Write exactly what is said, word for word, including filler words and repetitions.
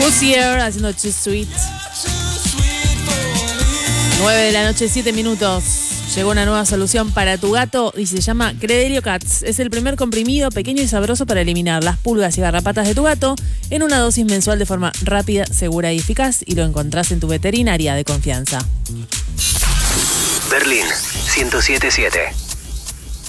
Musier haciendo Too Sweet. nueve de la noche, siete minutos. Llegó una nueva solución para tu gato y se llama Credelio Cats. Es el primer comprimido pequeño y sabroso para eliminar las pulgas y garrapatas de tu gato en una dosis mensual de forma rápida, segura y eficaz, y lo encontrás en tu veterinaria de confianza. Berlín ciento siete punto siete.